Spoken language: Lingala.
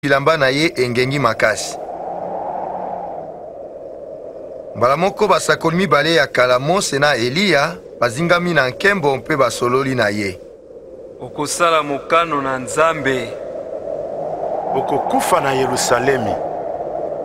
bilamba na ye engengi makasi. Mbala moko basakoli mibale ya kala Mose na Eliya bazingami na nkembo mpe basololi na ye. Okosala mokano na Nzambe. Okokufa na Yerusalemi.